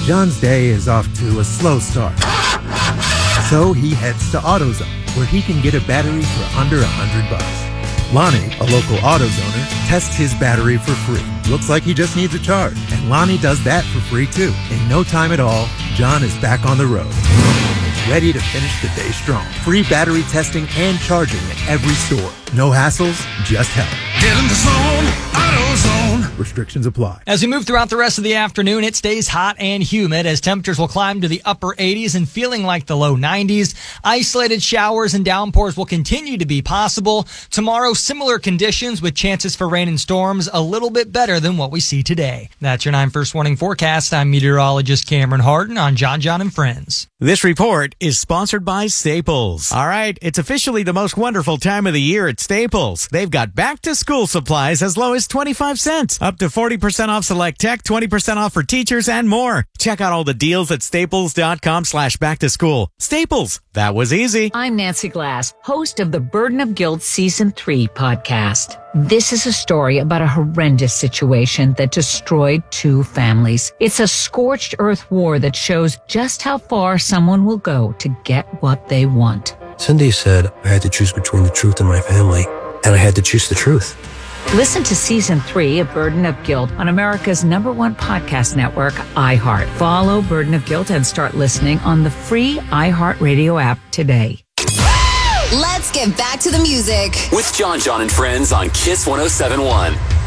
John's day is off to a slow start. So he heads to AutoZone, where he can get a battery for under $100. Lonnie, a local AutoZoner, tests his battery for free. Looks like he just needs a charge, and Lonnie does that for free too. In no time at all, John is back on the road, ready to finish the day strong. Free battery testing and charging at every store. No hassles, just help. Get in the zone, AutoZone. Restrictions apply. As we move throughout the rest of the afternoon, it stays hot and humid as temperatures will climb to the upper 80s and feeling like the low 90s. Isolated showers and downpours will continue to be possible. Tomorrow, similar conditions with chances for rain and storms, a little bit better than what we see today. That's your 9 First Warning forecast. I'm meteorologist Cameron Harden on John and Friends. This report is sponsored by Staples. All right, it's officially the most wonderful time of the year at Staples. They've got back-to-school supplies as low as 25 cents, up to 40% off select tech, 20% off for teachers, and more. Check out all the deals at staples.com/back-to-school. Staples, that was easy. I'm Nancy Glass, host of the Burden of Guilt Season 3 podcast. This is a story about a horrendous situation that destroyed 2 families. It's a scorched earth war that shows just how far someone will go to get what they want. Cindy said I had to choose between the truth and my family, and I had to choose the truth. Listen to Season 3 of Burden of Guilt on America's #1 podcast network, iHeart. Follow Burden of Guilt and start listening on the free iHeartRadio app today. Let's get back to the music with John and Friends on Kiss 107.1.